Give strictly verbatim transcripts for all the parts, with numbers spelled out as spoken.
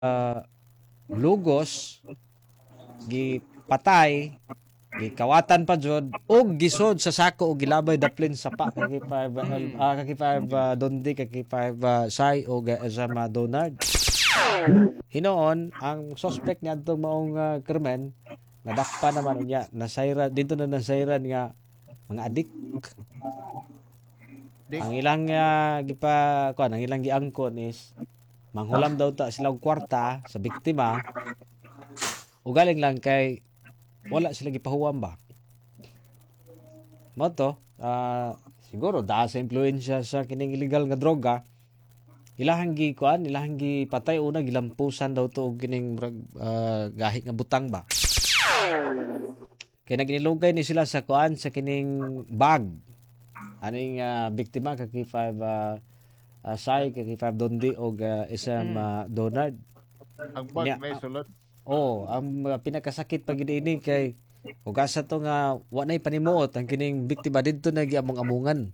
ah, lugos, gipatay, gikawatan pa jud ug gisod sa sako ug gilabay daplin sa pa kay five Mm. uh, kay five uh, dondi kay five uh, sai ug uh, Zama Donard. Hinoon ang suspect niadtong maong uh, krimen nadakpa naman unya nasayra dito na nasayran nga mga adik. Dik. Ang ilang uh, gipa kuan ang ilang giangkon is manghulam daw ta sila og kwarta sa biktima. Ugaling lang kay wala sila gipahuwam ba. Mo to, ah, siguro dahil sa impluwensya sa kining illegal nga droga, ilahang gi kuan, ilahang gi patay una gilampusan daw to og kining uh, gahi nga butang ba. Kaya naginilugay ni sila sa kuan sa kining bag. Aning uh, biktima kay five uh, uh, sai kay five dondi og uh, isang uh, Donald. Ang bag Nya, may sulod. oh, ang uh, pinakasakit pag ini kay ug asa to nga wa nay panimuot ang kining biktima didto na giamong-amungan.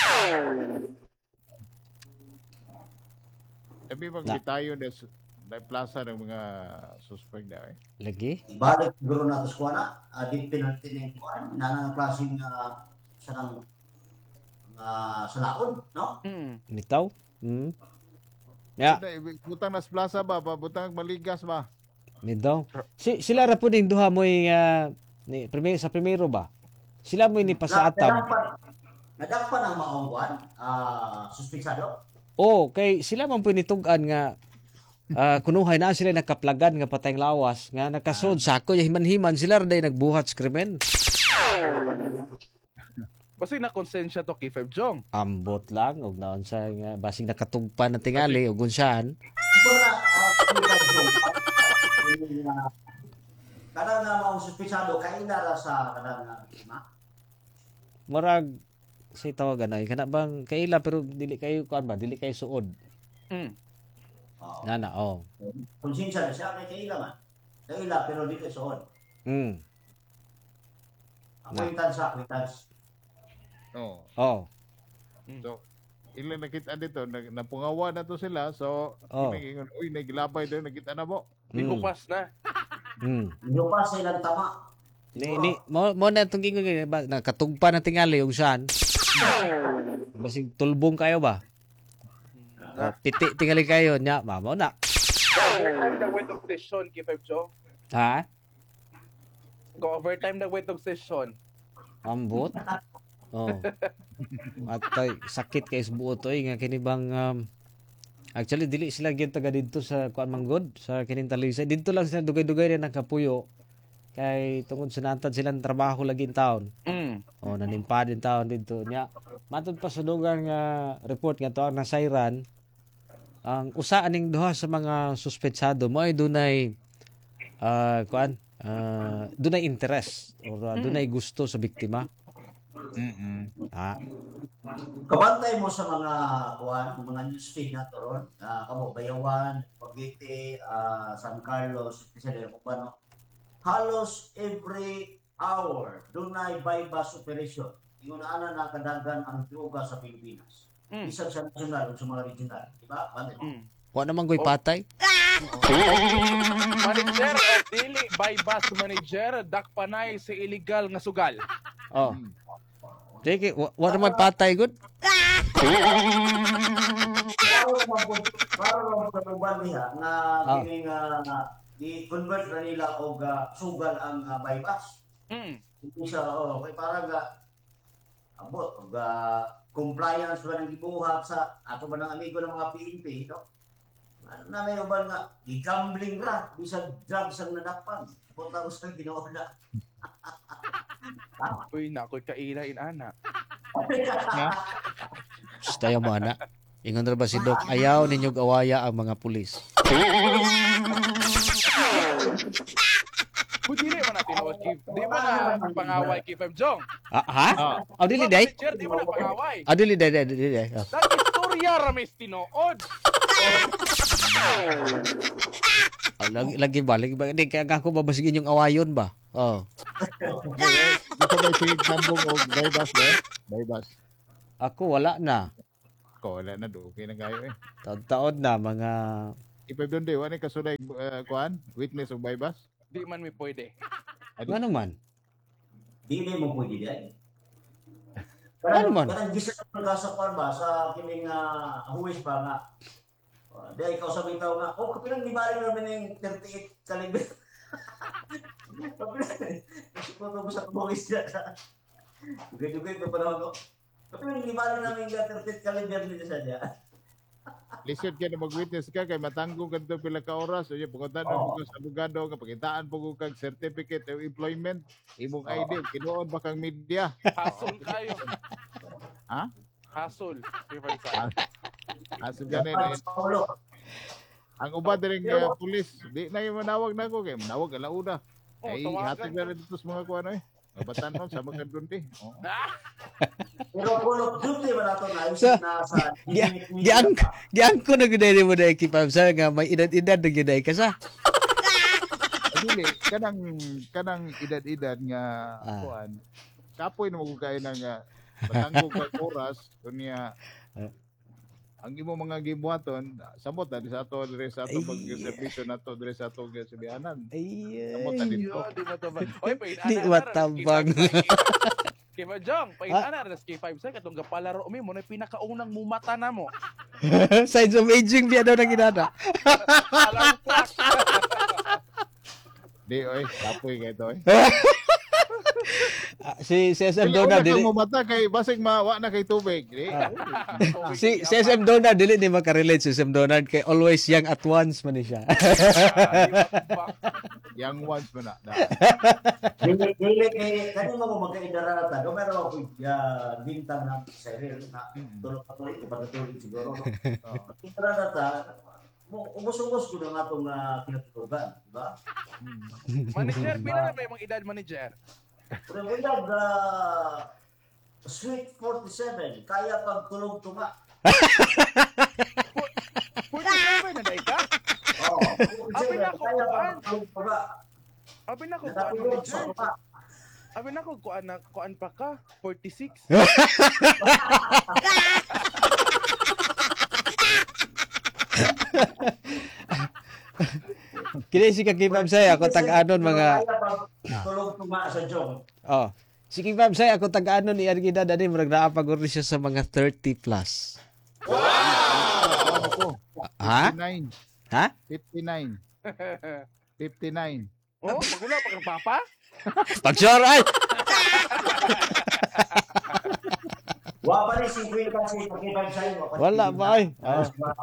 Sabi bang Na, gitayo na su- na plaza ng mga suspect na eh. lagi? Balik siguro na sa kuana, uh, di penalty ning kuan, nanang klaseng uh, sarang uh, salaon, no? Mm. Nitaw? Hmm. Ya, Yeah. Butang nas plaza ba? Pa- Butang maligas ba? nitaw. Si sila ra pud ning duha moy uh, ni primero sa primero ba? Sila moy ni pasaatam. Nadakpan, nadakpan ang maong kuan, uh, suspitsado. Oh, kay sila man pinitug-an nga uh, kunuhay na sila nakaplagan nga patayng lawas nga nakasod sako ya himan-himan sila ra day nagbuhat sa krimen. Kasi na konsensya to kay Feb Jong. Ambot lang og naon sa nga basig nakatugpa na tingali og unsaan. Ito na, uh, kadang na maong suspitsado, kaila ra sa kadang na biktima. Murag say tawagan ay kana bang kaila pero dili kayo kuan ba dili kayo suod. Mm. Oo. Nana oh. Konsensya na siya, kay kaila man. Kaila, pero di kayo suod. Mm. Acquaintance sa acquaintance. Oh. Oh. So, ilang nakita dito, nag- napungawa na to sila. So, Oh. ingingon, uy, naglabay doon, nakita na mo. Di Mm. kupas na. Mm. Hindi pa sa ilang tama. Ni ni mo mo na tong gingon nga ba nakatugpa na tingali og saan. Basig tulbong kayo ba? Oh, piti tingali kayo nya mamo na. Overtime na wait of session kay Feb Jong. Ha? Go overtime na wait of session. Ambot. Oh. Atay sakit kay isbuot oy nga kini bang um, actually dili sila gyud taga didto sa kuan manggod sa kining Talisay. Didto lang sila dugay-dugay rin nakapuyo. Kay tungod sa natad silang trabaho lagi in taon. Mm. O nanimpa din taon dito nya. Matod pa sa lugar nga report nga to ang nasayran ang usa aning duha sa mga suspetsado mo ay dunay ah kuan ah dunay interest or uh, dunay gusto sa biktima. Mm-mm. Ah, Kabantay mo sa mga kuan, mga newsfeed na to ron, uh, kamo Bayawan, Pagiti, uh, San Carlos, especially kung paano, halos every hour dunay bypass operation. Ingon ana na kadagan ang droga sa Pilipinas. Mm. Isa sa national ug sa mga regional, di ba? Bantay mo. Mm. wa naman koy patay. Manager, uh, dili by bus manager, dakpanay sa illegal nga sugal. Oh. Dili wa, wa naman patay gud. Klaro naman po, klaro naman po sa uban niya na Ah. kining uh, i-convert na nila og uh, sugal ang uh, bypass. Mm. Hindi siya, oh, kay para ga abot og uh, compliance ba ng gibuhat sa ato ba ng amigo ng mga P N P, no? Ano na may uban nga, i-gambling ra, bisag drugs ang nadakpan. Punta ko sa Ginoo na. Uy, nakoy kaila in ana. Tayo mo ana. Ingon ra ba si Doc ayaw ninyo awaya ang mga pulis. Kung dili man natin away kay, di ba na pangaway kay Feb Jong? Ah, ha? Oh, dili day. Manager, di ba na pangaway? Ah, dili day, dili day. day. Oh. Dahil istorya rames tinood. Oh, lagi lagi ba? Lagi ba? Hindi kaya ako babasigin yung awayon ba? Oh. Ito ba si Sambong o Baybas ba? Baybas. Ako wala na. Ko, wala na do. Okay na kayo eh. Taon-taon na mga Ipay doon di, wala kasulay uh, kuan, witness of bypass. Di man mi pwede. Nga naman. Dili mo pwede diyan. Ano man? Kanang gisa ka sa kwan ba sa kining uh, huwis pa nga. Uh, Dahil ikaw sa bitaw nga, oh, kapilang nibali namin yung thirty-eight caliber. Kasi ko ito sa kubuwis niya. Dugay-dugay ito pa naman ko. Kapilang nibali namin yung thirty-eight caliber nito sa niya. Lisod ka na mag-witness ka kay matanggong ka dito pila ka oras. O yung pagkuntan na Oo. mo sa abogado, kapagitaan po ko kag certificate of employment, imong I D, kinuon ba kang media? Hasol kayo. Ha? Hasol. River side. Aso ganin eh. Paulo. Ang uba din uh, pulis, di na yung manawag na ako kay manawag alauna. Oh, Ay, tawagan. hatag na rin dito sa mga kuano eh. Mabatan nun sa mga dundi. Oh. Pero Call of Duty wala to na So, na sa Gi- Giang giang ko na gud mo dai kipam sa nga may edad-edad na gyud ka sa. Dili, kanang kanang edad-edad nga Ah. kuan. Kapoy na mo kay nang uh, matanggong kag oras kunya Ah. ang imo mga gibuhaton samot na di sa ato dire sa ato Ay. pag-servisyo nato dire sa ato sibianan. Ay. Samot na dito. Yo, di matabang. Oy, pain Di matabang. Kaya ba, Jong, pain Ha? ana ras K five sa katong gapalaro mi mo na pinakaunang mumata na mo. Signs of aging biya daw na ginada. Alam flash. Di oy, kapoy kay to eh. Ah, si si S M Dili Donald una dili kang mumata kay basig mawa na kay tubig. Di. Ah. si si S M Donald dili ni makarelate si S M Donald kay always young at once man ni siya. Young ones mo na. na. Dili dili kay kanimo mo magkaidara ta. Do meron ako ya bintang na sa real na tulog pa tuloy pa tuloy siguro. No? Idara ta mo ubos-ubos ko na atong uh, kinatutugan, di ba? Manager, pila na ba yung edad manager? Pero we have the Sweet forty-seven, kaya pag tulog tunga. forty-seven na dai ka? Oo, Abi na ako, kaya kuan. pag tulog tunga. Abi na ko kuan Natulog sa manager. tunga. Abi na ko kuan na kuan pa ka forty-six. Kini si kakipam saya ako tag-anon mga Kaya pag tulog tunga sa jong. oh. Si kakipam saya ako tag-anon ni ang edad ani murag naa pa gud siya sa mga thirty plus. Ano ko? Ha? fifty-nine. Ha? fifty-nine. fifty-nine. Oh, magula pa kang papa? Pag-sure ay. Wa pa rin si Will kasi pagkibag sa'yo. Wala ba, ay? Ah.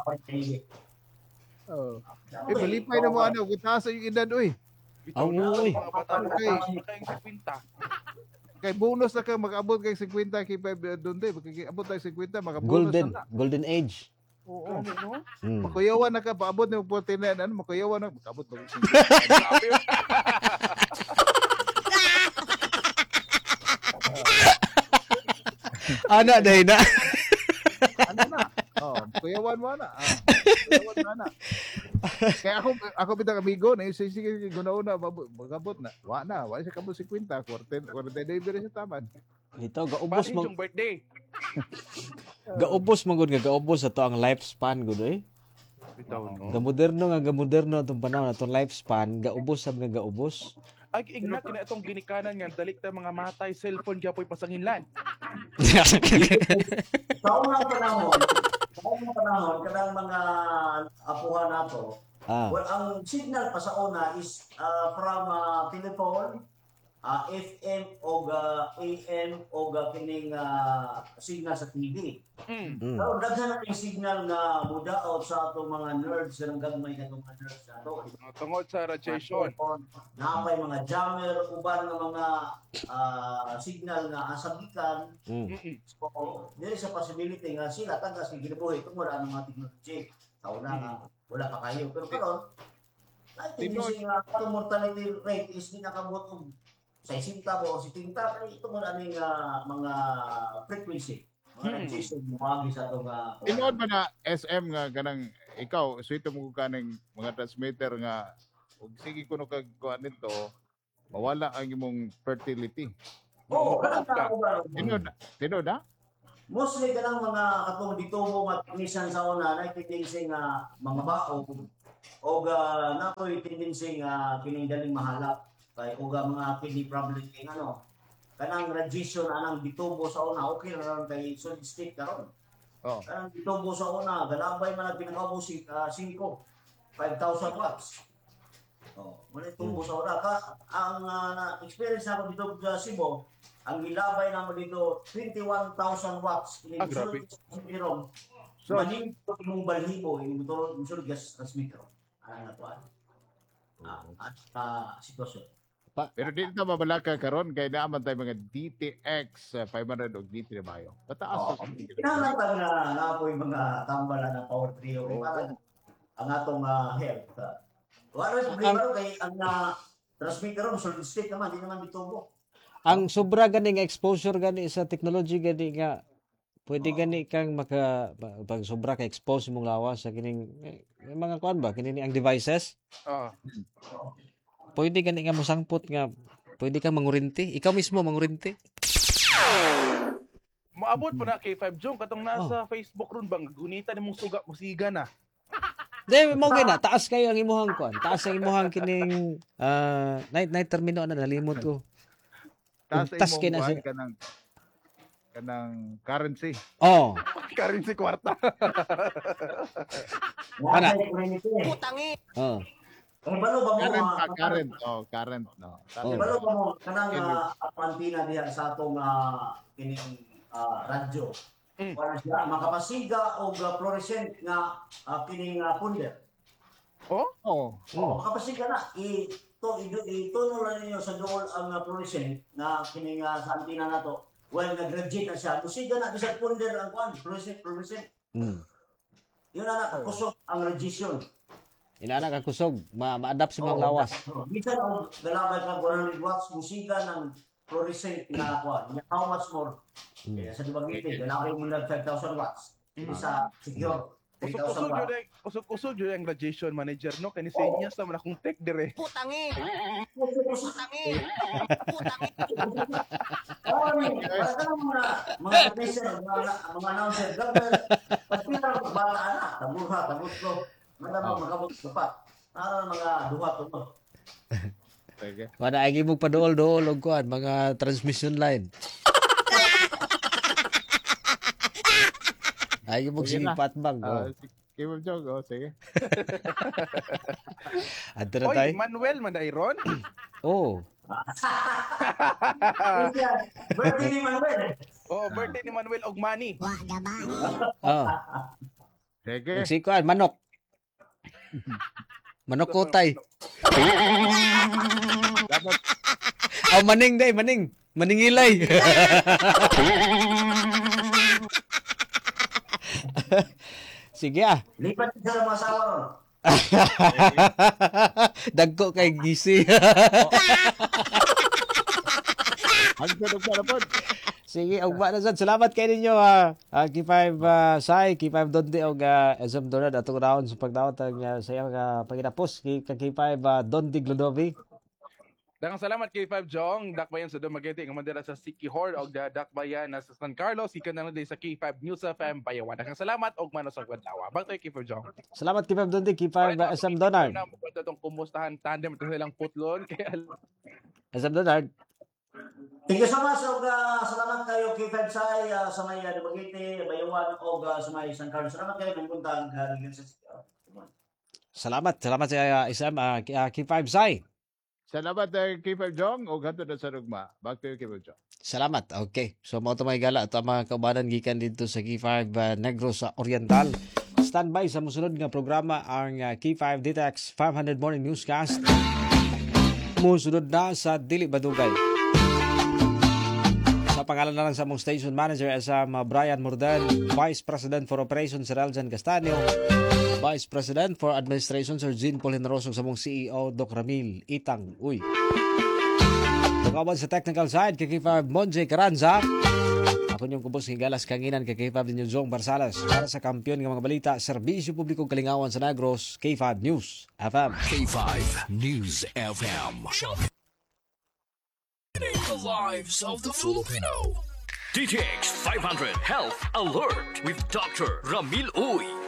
Oh. Eh, balipay na mo ano, gutaasa yung edad, oy. Bitaw na Awoy. mga bata mo Okay. kay kay kwinta. Kay bonus na ka, mag-abot kay fifty kay five doon din. Mag-abot tayo fifty, mag-bonus Golden, na ka. golden age. Oo. Ano no? Hmm. Makuyawan na ka, paabot na yung forty-nine, ano, makuyawan na, mag-abot na. Grabe. Ana day na. Ano na? Oh, kuyawan mo na. Ah, kuyawan mo na. Kaya ako ako bitang amigo na yung sige guna-una magabot na. Wa na, wa siya kamo fifty, forty, forty day dire sa taman. Ito gaubos Basi mo yung birthday. gaubos mo gud nga gaubos ato ang lifespan gud eh. Bitaw no. Gamoderno nga gamoderno atong panahon atong lifespan gaubos sab nga gaubos. Ay igna kina itong ginikanan nga dalik ta mga matay cellphone gyapoy pasanginlan. Sa unang panahon, sa unang panahon, kanang mga apuhan nato, ah. well, ang signal pa sa una is uh, from uh, telephone, uh, F M o uh, A M o uh, kining uh, signal sa T V. Mm. Mm. Pero daghan na yung signal nga mudaot sa atong mga nerds, kanang gagmay na itong mga nerds na to. Tungod sa radiation. Napay mga jammer, uban nga mga ah, signal nga asabikan. Mm. Mm. So, dili sa possibility nga sila tagas ng ginabuhi tungod ang mga technology. Tauna nga wala pa kayo. Pero karon, natin nga atong mortality rate is di nakabot og sixty o sixty kay tungod aning ah, mga frequency. Mga Hmm. radiation mo sa atong ah, Tinuod ba na S M nga kanang ikaw suwito mo kaning mga transmitter nga ug sige kuno kag kuan nito mawala ang imong fertility. Oo, kanang tao ba? Tinuod na? Tinuod na? Mostly ka ng mga katong dito mo matinisan sa una na ikiting nga mga bao o uh, nakoy tendency nga pininggaling mahalap kay og mga kidney problem king ano kanang radiation anang bitubo sa una okay ra ron kay solid state karon. Oh. Kanang bitubo sa una galabay man ang pinakaubos si uh, five thousand watts. Oh, muna tubo sa una ka ang uh, na experience ako dito sa Cebu, ang gilabay namo dito twenty-one thousand watts ini Ah, grabe. sulod So, maning mong balhibo yung motor sulod gas transmitter. Ano na to? Ah, at uh, sitwasyon. pero dito mabalaka karon kay naaman tayo mga D T X uh, five hundred o D T na bayo. Pataas. Oo. Kinahanglan na na po yung mga tambalan ng power trio Oo. para ang atong uh, health. Uh, wala rin problema ron kay ang uh, transmitter ron solid state naman, di naman bitubo. Ang sobra gani nga exposure gani sa technology gani nga pwede gani kang maka pag sobra ka expose mong lawas sa kining eh, mga kuan ba kini ang devices. Ah. Pwede gani nga mosangpot nga pwede kang mangurinti. Ikaw mismo mangurinti. Maabot pa na kay five Jong katong nasa Facebook ron bang gunita nimong suga musiga na. Di mo gina taas kayo ang imuhang kuan. Taas ang imuhang kining ah, night night termino na nalimot ko. Taas Tas imong kina kuhan siya. kanang kanang currency. Oh, Karin si kwarta. Ana. Putangi. oh. Kung balo ba mo Current, uh, ah, current. Oh, current, no. Oh. Kung balo ba mo kanang uh, antina diha sa atong uh, kining uh, radyo. Mm. Wala siya makapasiga og uh, fluorescent nga uh, kining uh, punder. Oh? Oh, Oh, makapasiga na. I to ituno lang ninyo sa duol ang uh, fluorescent na kining uh, sa antina nato. Well, nag-graduate na siya. Musiga na bisag punder ang kuan, fluorescent, fluorescent. Mm. Yun na na kusog ang radiation. Inaana ka kusog, ma ma-adapt sa mga Oo, lawas. oo. Minsan ang galabay ka one hundred watts musiga ng fluorescent na kuan. How much more? Mm. Kaya sa Dumaguete, galabay mo lang five thousand watts. Isa secure three thousand Usog-usog watts. yun eh. Usog-usog yun ang radiation manager no kay ni Senyas naman akong tech dire. Putangi! Putangi! Putangi! Oo, para ka ng mga mga technician, mga mga announcer, gagawin. Pagpita ng bala na, taburha, tabutlo. Manda mo magabot ka pa. Para mga duha to mo. sige. Wala ay gimog paduol-duol og kuan mga transmission line. Ay gimog Sige sige na. patbang. Ah, Oh. Kim of Jong, oh, sige. Adto na Oy, tay. Manuel Mandairon. Oh. Birthday ni Manuel. Oh, birthday ni Manuel Ogmani. Oh. Sige. Si kuan manok. Manok kotay. Dapat Aw maning day, maning. Maningilay. Sige ah. Lipat sa mga asawa ron. Dagko kay gisi. ang sunod ka na po. Sige, og ba na sad. Salamat kay ninyo ha. Uh, K five uh, Sai, K five Donde og uh, Ezem Donad atong round sa pagdawat ang uh, sayang uh, pangitapos kay K five uh, Donde Glodovi. Daghang salamat kay five Jong, dakbayan sa Dumaguete, ang mandira sa Siki Horde og da- dakbayan na sa San Carlos, ikan na lang din sa K five News F M Bayawan. Daghang salamat og mano sa Guadlawa. Bagtoy kay five Jong. Salamat K five Donde, K five uh, Ezem Donard. Na mo itong kumustahan tandem ito silang putlon kay Ezem Donard. Thank you so much. Og, uh, salamat kayo kay Fed Sai uh, sa may uh, Dumaguete, Bayawan o uh, sa may San Carlos. Salamat kayo ng puntang uh, sa uh, Salamat, salamat sa uh, isang uh, K five Sai. Salamat uh, Kim of Jong, o ganto na sa rugma. Back to you, Kim of Jong. Salamat. Okay. So mo to may gala at ang mga kaubanan gikan dito sa K five uh, Negros sa Oriental. Standby sa musunod nga programa ang uh, K five Ditax five hundred Morning Newscast. Musunod na sa Dili Badugay. Sa pangalan na lang sa mong station manager as um, Brian Mordan, Vice President for Operations Sir Eljan Castanio, Vice President for Administration Sir Jean Paul Henroso, sa mong C E O Doc Ramil Itang. Uy. Tukawan sa technical side kay K five Monje Caranza. Ako niyong kubos ng galas kanginan kay K five ninyo Zong Barsalas para sa kampiyon ng mga balita, serbisyo publikong kalingawan sa Negros, K five News F M. K five News F M. The lives of the Filipino. D T X five hundred Health Alert with Doctor Ramil Uy.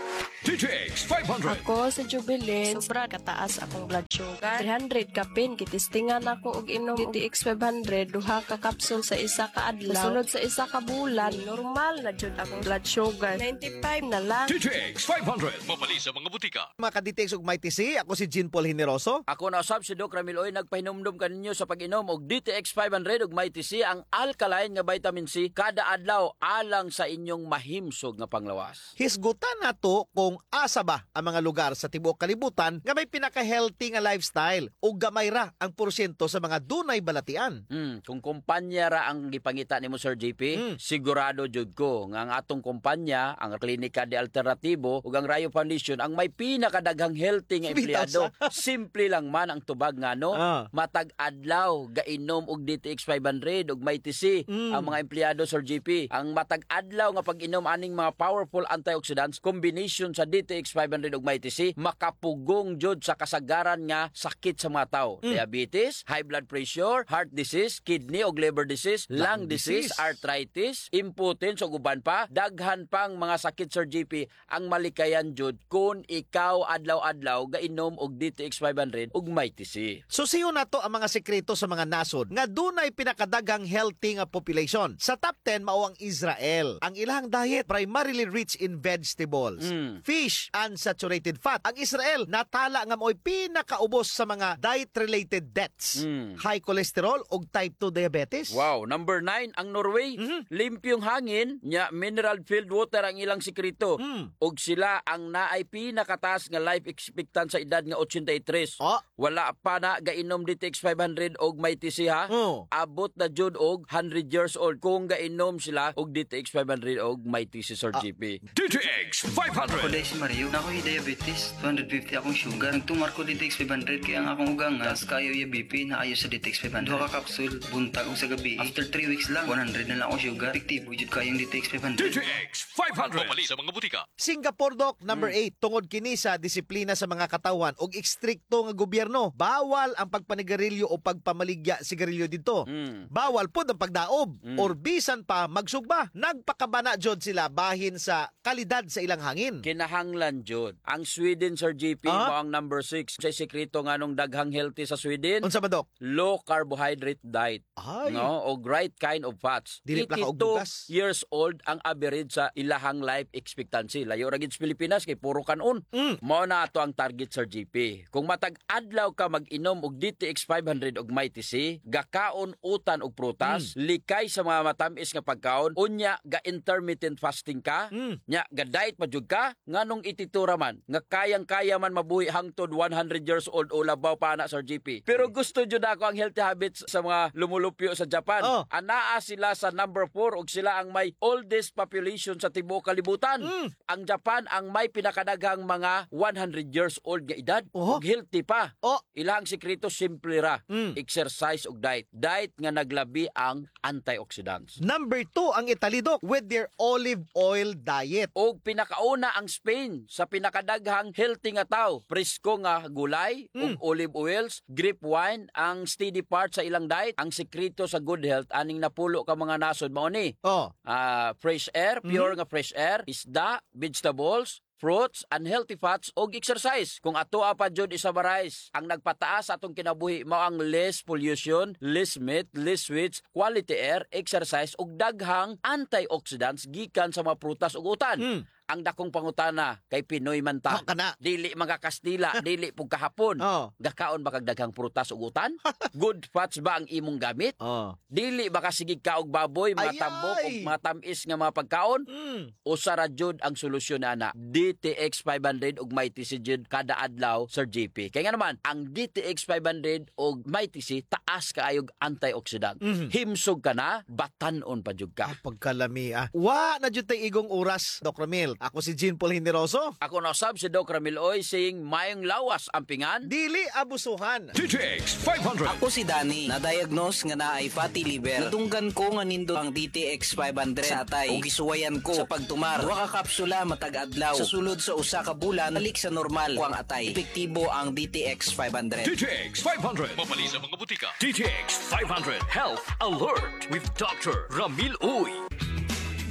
D T X five hundred. Ako sa Jubilin, sobra kataas akong blood sugar. three hundred kapin, kitistingan ako og inom D T X five hundred, duha ka kapsul sa isa ka adlaw. Sunod sa isa ka bulan, normal na jud akong blood sugar. ninety-five na lang. D T X five hundred. Mabali sa mga butika. Mga ka-D T X ug Mighty C, ako si Jean Paul Generoso. Ako na usab si Doc Ramil Oy, nagpahinumdum kaninyo sa pag-inom og D T X five hundred ug Mighty C, ang alkaline nga vitamin C kada adlaw alang sa inyong mahimsog nga panglawas. Hisgutan nato kung asa ba ang mga lugar sa tibuok kalibutan nga may pinaka-healthy nga lifestyle ug gamay ra ang porsyento sa mga dunay balatian. Hmm, kung kumpanya ra ang gipangita nimo Sir J P, Mm. sigurado jud ko nga ang atong kumpanya, ang Klinika de Alternatibo ug ang Rayo Foundation ang may pinakadaghang healthy nga empleyado. Simple lang man ang tubag nga no. Ah. Matag adlaw gainom og D T X five hundred ug Mighty C Mm. ang mga empleyado Sir J P. Ang matag adlaw nga pag-inom aning mga powerful antioxidants combination sa D T X five hundred ug Mighty C makapugong jud sa kasagaran nga sakit sa mga tawo. Mm. Diabetes, high blood pressure, heart disease, kidney o liver disease, lung, Lung disease, disease. arthritis, impotence o guban pa, daghan pang mga sakit Sir J P ang malikayan jud kung ikaw adlaw-adlaw gainom og D T X five hundred ug Mighty C. So siyo na to ang mga sekreto sa mga nasod nga dunay pinakadaghang healthy nga population. Sa top ten mao ang Israel. Ang ilang diet primarily rich in vegetables, Mm. fish, unsaturated fat. Ang Israel natala nga mo'y pinakaubos sa mga diet-related deaths. Mm. High cholesterol ug type two diabetes. Wow, number nine ang Norway. Mhm. Limpyong hangin, nya mineral filled water ang ilang sekreto. Mm. Og sila ang naay pinakataas nga life expectancy sa edad nga eighty-three. Oh. Wala pa na gainom D T X five hundred og Mighty C ha. Oh. Abot na jud og one hundred years old kung gainom sila og D T X five hundred og Mighty C Sir Ah. G P. D T X five Ako hundred. dahil si Mario, na ako'y diabetes, two hundred fifty akong sugar. Nagtumar ko D T X five hundred, kaya ang akong ugangas, kayo yung B P na ayaw sa D T X five hundred. Duha ka kapsul, buntag o sa gabi. After three weeks lang, one hundred na lang akong sugar. Epektibo, yun kayong D T X five D hundred. T X five hundred. Mabali sa mga butika. Singapore Doc number eight tungod kini sa disiplina sa mga katawan ug ekstrikto nga gobyerno. Bawal ang pagpanigarilyo o pagpamaligya sigarilyo dito. Mm. Bawal pod ang pagdaob Mm. or bisan pa magsugba. Nagpakabana jud sila bahin sa kalidad sa ilang hangin. Kinahanglan jud. Ang Sweden Sir G P Ah? mo ang number six. Sa sekreto nga nung daghang healthy sa Sweden, Unsa man Doc? low carbohydrate diet. Ay. No, o right kind of fats. Dili plaka og eighty-two bugas. years old ang average sa ilahang life expectancy. Layo ra gid sa Pilipinas kay puro kanon. Mm. Mao na ato ang target Sir G P. Kung matag adlaw ka mag-inom og D T X five hundred og Mighty C, gakaon utan og prutas, Mm. likay sa mga matamis nga pagkaon, unya ga intermittent fasting ka, Mm. nya ga diet pa jud ka, nganong ititura man nga kayang-kaya man mabuhi hangtod one hundred years old o labaw pa na Sir G P. Pero gusto jud ako ang healthy habits sa mga lumulupyo sa Japan. Oh. Anaa sila sa number four ug sila ang may oldest population sa tibuok kalibutan. Mm. Ang Japan ang may pinakadaghang mga one hundred years old nga edad Oh. ug healthy pa. Oh. Ilang sekreto simple ra. Mm. Exercise ug diet. Diet nga naglabi ang antioxidants. Number two ang Italy Doc with their olive oil diet. Og pinakauna ang Spain sa pinakadaghang healthy nga tawo. Presko nga gulay ug Mm. olive oils, grape wine ang steady part sa ilang diet. Ang sekreto sa good health aning napulo ka mga nasod mao ni. Oh. Ah, fresh air, pure nga fresh air, isda, vegetables, fruits, unhealthy fats, og exercise. Kung ato pa jud isabarize, ang nagpataas sa atong kinabuhi mao ang less pollution, less meat, less sweets, quality air, exercise, ug daghang antioxidants gikan sa mga prutas ug utan. Mm. Ang dakong pangutana kay Pinoy man ta. Ah, kana. Dili mga Kastila, dili pug kahapon. Oh. Gakaon ba kag daghang prutas ug utan? Good fats ba ang imong gamit? Oh. Dili ba kasigig ka og baboy, mga Ay, tambok ay. ug mga tamis nga mga pagkaon? Mm. Usa ra jud ang solusyon ana. D T X five hundred ug Mighty C jud kada adlaw Sir J P. Kaya nga naman, ang D T X five hundred ug Mighty C taas kaayog antioxidant. Mhm. Himsog ka na, batanon pa jud ka. Ah, pagkalami ah. Wa na jud tay igong oras Doc Ramil. Ako si Jean Paul Generoso. Ako na usab si Doc Ramil Oy saying mayong lawas ang pingan. Dili abusuhan. D T X five hundred. Ako si Danny, na-diagnose nga na ay fatty liver. Nadunggan ko nga nindo ang D T X five hundred sa atay ug gisuwayan ko sa pagtumar. Duha ka kapsula matag adlaw. Sa sulod sa usa ka bulan, balik sa normal ko ang atay. Epektibo ang D T X five hundred. D T X five hundred. Mabali sa mga butika. D T X five hundred. Health Alert with Doctor Ramil Uy.